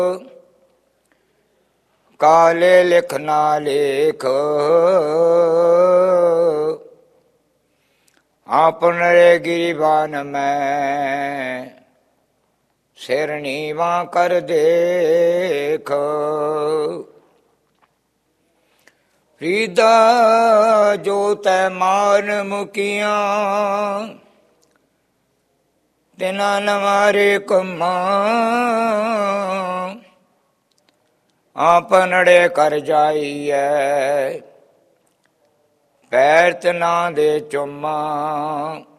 ਕਾਲੇ ਲਿਖ ਨਾ ਲੇਖ, ਆਪਣੇ ਗਿਰੀਬਾਨ ਮੈਂ ਸਿਰ ਨੀਵਾਂ ਕਰ ਦੇਖ। ਰੀਦਾ ਜੋ ਤੈ ਮਾਨ ਮੁਕੀਆਂ, ਤਿਨਾ ਨ ਮਾਰੇ ਕੰਮਾਂ। ਆਪਨੜੇ ਕਰ ਜਾਈਐ, ਪੈਰ ਤਨਾ ਦੇ ਚੁੰਮਾਂ।